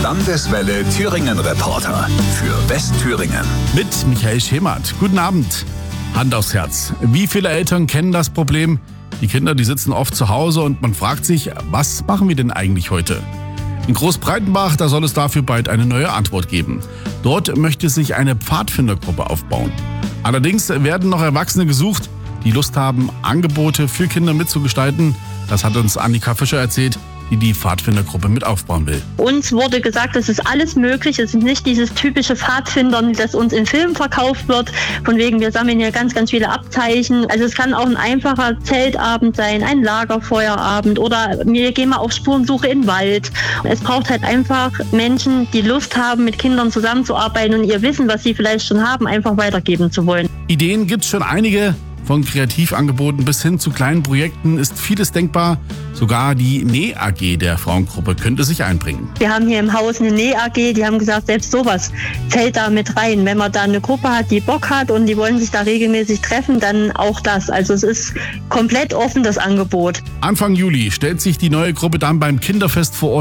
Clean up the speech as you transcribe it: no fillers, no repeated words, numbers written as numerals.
Landeswelle Thüringen-Reporter für Westthüringen. Mit Michael Schemert. Guten Abend. Hand aufs Herz. Wie viele Eltern kennen das Problem? Die Kinder, die sitzen oft zu Hause und man fragt sich, was machen wir denn eigentlich heute? In Großbreitenbach, da soll es dafür bald eine neue Antwort geben. Dort möchte sich eine Pfadfindergruppe aufbauen. Allerdings werden noch Erwachsene gesucht, die Lust haben, Angebote für Kinder mitzugestalten. Das hat uns Annika Fischer erzählt, die Pfadfindergruppe mit aufbauen will. Uns wurde gesagt, es ist alles möglich. Es ist nicht dieses typische Pfadfindern, das uns in Filmen verkauft wird. Von wegen, wir sammeln hier ganz, ganz viele Abzeichen. Also es kann auch ein einfacher Zeltabend sein, ein Lagerfeuerabend oder wir gehen mal auf Spurensuche in den Wald. Es braucht halt einfach Menschen, die Lust haben, mit Kindern zusammenzuarbeiten und ihr Wissen, was sie vielleicht schon haben, einfach weitergeben zu wollen. Ideen gibt's schon einige. Von Kreativangeboten bis hin zu kleinen Projekten ist vieles denkbar. Sogar die Näh-AG der Frauengruppe könnte sich einbringen. Wir haben hier im Haus eine Näh-AG, die haben gesagt, selbst sowas zählt da mit rein. Wenn man da eine Gruppe hat, die Bock hat und die wollen sich da regelmäßig treffen, dann auch das. Also es ist komplett offen, das Angebot. Anfang Juli stellt sich die neue Gruppe dann beim Kinderfest vor Ort